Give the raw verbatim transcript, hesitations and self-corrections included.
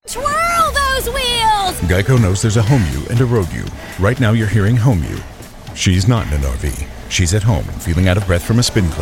Twirl those wheels! Geico knows there's a home you and a road you. Right now you're hearing home you. She's not in an R V. She's at home, feeling out of breath from a spin class.